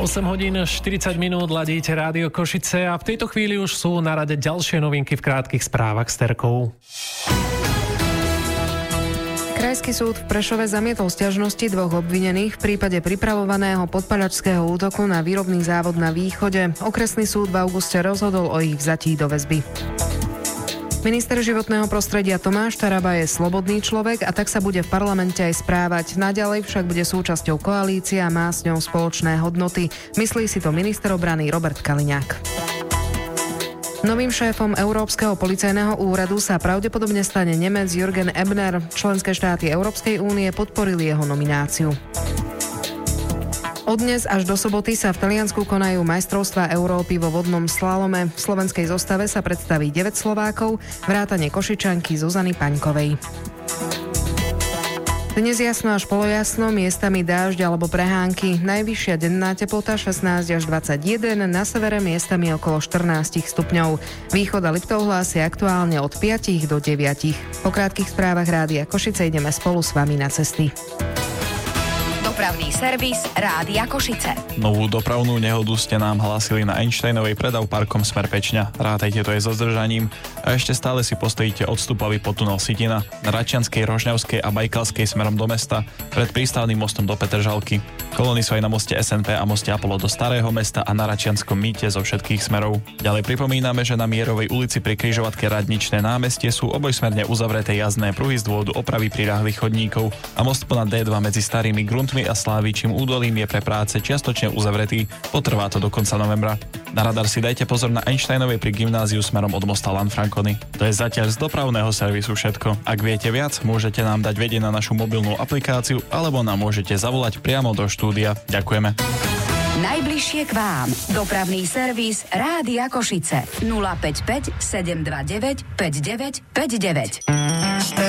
8 hodín 40 minút, ladíte Rádio Košice a v tejto chvíli už sú na rade ďalšie novinky v krátkych správach s Terkou. Krajský súd v Prešove zamietol sťažnosti dvoch obvinených v prípade pripravovaného podpaľačského útoku na výrobný závod na Východe. Okresný súd v auguste rozhodol o ich vzatí do väzby. Minister životného prostredia Tomáš Taraba je slobodný človek a tak sa bude v parlamente aj správať. Naďalej však bude súčasťou koalície a má s ňou spoločné hodnoty. Myslí si to minister obrany Robert Kaliňák. Novým šéfom Európskeho policajného úradu sa pravdepodobne stane Nemec Jürgen Ebner. Členské štáty Európskej únie podporili jeho nomináciu. Od dnes až do soboty sa v Taliansku konajú majstrovstvá Európy vo vodnom slalome. V slovenskej zostave sa predstaví 9 Slovákov, vrátane Košičanky Zuzany Paňkovej. Dnes jasno až polojasno, miestami dážď alebo prehánky. Najvyššia denná teplota 16 až 21, na severe miestami okolo 14 stupňov. Východ a Liptov hlási aktuálne od 5 do 9. Po krátkych správach Rádia Košice ideme spolu s vami na cesty. Dopravný servis Rádia Košice. Novú dopravnú nehodu ste nám hlásili na Einsteinovej predav parkom smer Pečňa. Rátajte to aj so zdržaním a ešte stále si postojíte odstupový pod tunel Sitina na Račianskej, Rožňavskej a Bajkalskej smerom do mesta pred prístavným mostom do Petržalky. Kolóny sú aj na moste SNP a moste Apollo do Starého mesta a na Račianskom mýte zo všetkých smerov. Ďalej pripomíname, že na Mierovej ulici pri križovatke Radničné námestie sú obojsmerne uzavreté jazdné pruhy z dôvodu opravy priľahlých chodníkov a most ponad D2 medzi Starými Gruntmi a Slávičím údolím je pre práce čiastočne uzavretý, potrvá to do konca novembra. Na radar si dajte pozor na Einsteinovej pri gymnáziu smerom od mosta Lanfranconi. To je zatiaľ z dopravného servisu všetko. Ak viete viac, môžete nám dať vedieť na našu mobilnú aplikáciu alebo nám môžete zavolať priamo do štúdia. Ďakujeme. Najbližšie k vám. Dopravný servis Rádia Košice. 055 729 5959.